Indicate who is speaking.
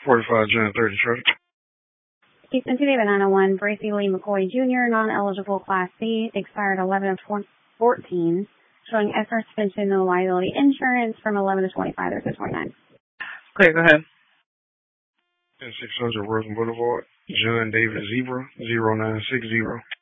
Speaker 1: 45 June 30 traffic.
Speaker 2: Case into David 901, Bracy Lee McCoy Jr., non-eligible Class C, expired 11 of 14, showing SR suspension and liability insurance from 11 to 25 to 29.
Speaker 3: Okay, go ahead.
Speaker 1: 600 Rosen Boulevard, John David Zebra, 0960.